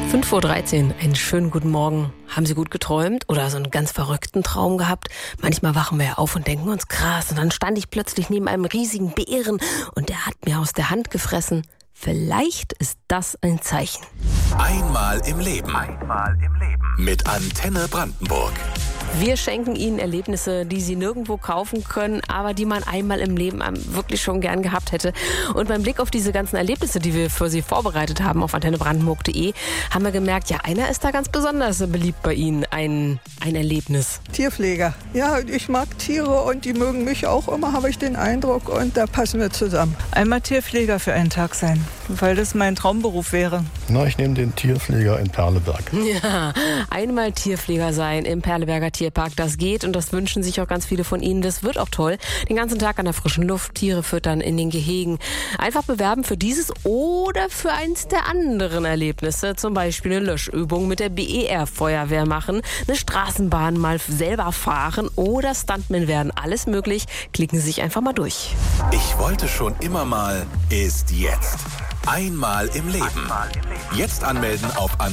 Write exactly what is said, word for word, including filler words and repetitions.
fünf Uhr dreizehn, einen schönen guten Morgen. Haben Sie gut geträumt oder so einen ganz verrückten Traum gehabt? Manchmal wachen wir ja auf und denken uns, krass, und dann stand ich plötzlich neben einem riesigen Bären und der hat mir aus der Hand gefressen. Vielleicht ist das ein Zeichen. Einmal im Leben. Einmal im Leben. Mit Antenne Brandenburg. Wir schenken Ihnen Erlebnisse, die Sie nirgendwo kaufen können, aber die man einmal im Leben wirklich schon gern gehabt hätte. Und beim Blick auf diese ganzen Erlebnisse, die wir für Sie vorbereitet haben auf antenne brandenburg punkt de, haben wir gemerkt, ja, einer ist da ganz besonders beliebt bei Ihnen, ein, ein Erlebnis. Tierpfleger. Ja, ich mag Tiere und die mögen mich auch immer, habe ich den Eindruck, und da passen wir zusammen. Einmal Tierpfleger für einen Tag sein, weil das mein Traumberuf wäre. Na, ich nehme den Tierpfleger in Perleberg. Ja, einmal Tierpfleger sein im Perleberger Tierpark, das geht und das wünschen sich auch ganz viele von Ihnen. Das wird auch toll. Den ganzen Tag an der frischen Luft, Tiere füttern in den Gehegen. Einfach bewerben für dieses oder für eins der anderen Erlebnisse. Zum Beispiel eine Löschübung mit der B E R-Feuerwehr machen, eine Straßenbahn mal selber fahren oder Stuntman werden. Alles möglich. Klicken Sie sich einfach mal durch. Ich wollte schon immer mal, ist jetzt. Einmal im Leben. Jetzt anmelden auf